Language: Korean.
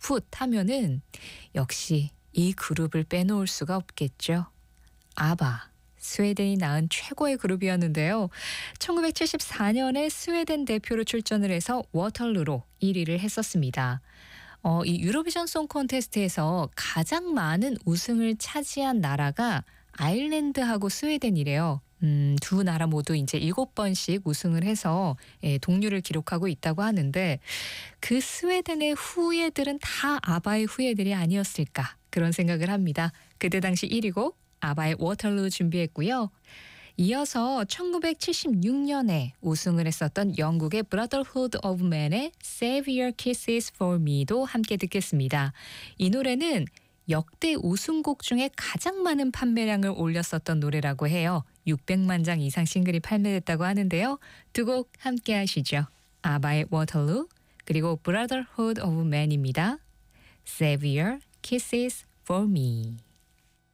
훗 하면은 역시 이 그룹을 빼놓을 수가 없겠죠. 아바. 스웨덴이 낳은 최고의 그룹이었는데요. 1974년에 스웨덴 대표로 출전을 해서 워털루로 1위를 했었습니다. 이 유로비전 송 콘테스트에서 가장 많은 우승을 차지한 나라가 아일랜드하고 스웨덴이래요. 두 나라 모두 이제 7번씩 우승을 해서 동률을 기록하고 있다고 하는데 그 스웨덴의 후예들은 다 아바의 후예들이 아니었을까 그런 생각을 합니다. 그때 당시 1위곡 아바의 워털루 준비했고요. 이어서 1976년에 우승을 했었던 영국의 Brotherhood of Man의 Save Your Kisses for Me도 함께 듣겠습니다. 이 노래는 역대 우승곡 중에 가장 많은 판매량을 올렸었던 노래라고 해요. 600만 장 이상 싱글이 판매됐다고 하는데요. 두 곡 함께 하시죠. 아바의 Waterloo 그리고 Brotherhood of Man입니다. Save Your Kisses for Me.